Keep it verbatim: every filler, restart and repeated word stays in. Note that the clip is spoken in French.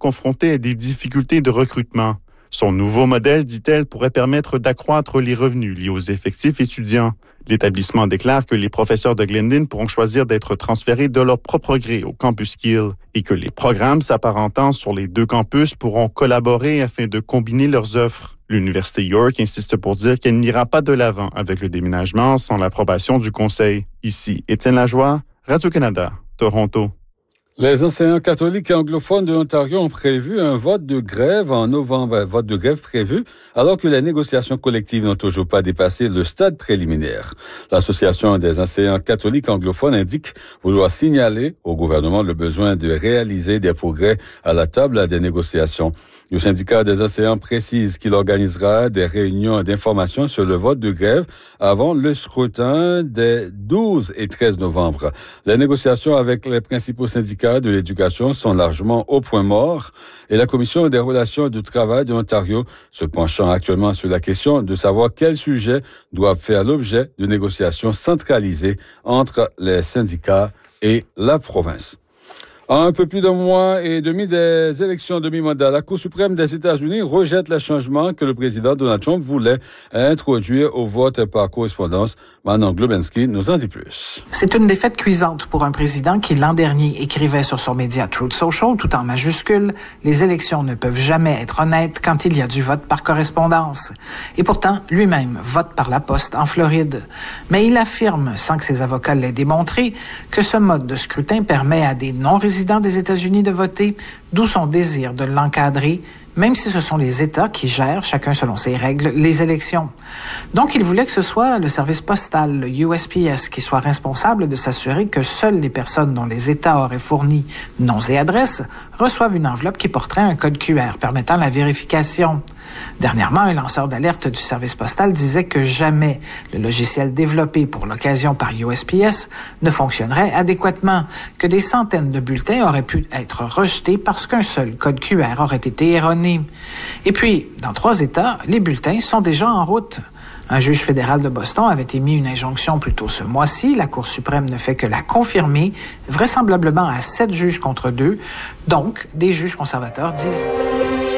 confrontée à des difficultés de recrutement. Son nouveau modèle, dit-elle, pourrait permettre d'accroître les revenus liés aux effectifs étudiants. L'établissement déclare que les professeurs de Glendon pourront choisir d'être transférés de leur propre gré au campus Kiel et que les programmes s'apparentant sur les deux campus pourront collaborer afin de combiner leurs offres. L'Université York insiste pour dire qu'elle n'ira pas de l'avant avec le déménagement sans l'approbation du Conseil. Ici, Étienne Lajoie, Radio-Canada, Toronto. Les enseignants catholiques et anglophones de l'Ontario ont prévu un vote de grève en novembre, un vote de grève prévu alors que les négociations collectives n'ont toujours pas dépassé le stade préliminaire. L'Association des enseignants catholiques anglophones indique vouloir signaler au gouvernement le besoin de réaliser des progrès à la table des négociations. Le syndicat des enseignants précise qu'il organisera des réunions d'information sur le vote de grève avant le scrutin des douze et treize novembre. Les négociations avec les principaux syndicats de l'éducation sont largement au point mort et la Commission des relations du travail de l'Ontario se penchant actuellement sur la question de savoir quels sujets doivent faire l'objet de négociations centralisées entre les syndicats et la province. À un peu plus d'un mois et demi des élections de mi-mandat, la Cour suprême des États-Unis rejette les changements que le président Donald Trump voulait introduire au vote par correspondance. Manon Globensky nous en dit plus. C'est une défaite cuisante pour un président qui, l'an dernier, écrivait sur son média Truth Social, tout en majuscule, « Les élections ne peuvent jamais être honnêtes quand il y a du vote par correspondance ». Et pourtant, lui-même vote par la poste en Floride. Mais il affirme, sans que ses avocats l'aient démontré, que ce mode de scrutin permet à des non-résidents des États-Unis de voter, d'où son désir de l'encadrer, même si ce sont les États qui gèrent, chacun selon ses règles, les élections. Donc, il voulait que ce soit le service postal, le U S P S, qui soit responsable de s'assurer que seules les personnes dont les États auraient fourni noms et adresses reçoivent une enveloppe qui porterait un code Q R permettant la vérification. Dernièrement, un lanceur d'alerte du service postal disait que jamais le logiciel développé pour l'occasion par U S P S ne fonctionnerait adéquatement, que des centaines de bulletins auraient pu être rejetés parce qu'un seul code Q R aurait été erroné. Et puis, dans trois États, les bulletins sont déjà en route. Un juge fédéral de Boston avait émis une injonction plus tôt ce mois-ci. La Cour suprême ne fait que la confirmer, vraisemblablement à sept juges contre deux. Donc, des juges conservateurs disent...